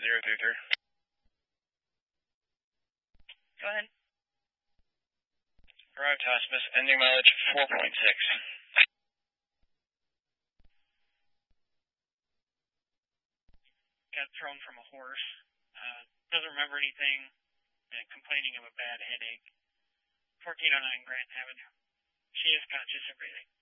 033. Go ahead. Arrived hospice, ending mileage 4.6. Got thrown from a horse. Doesn't remember anything. Complaining of a bad headache. 1409 Grant Avenue. She is conscious and breathing.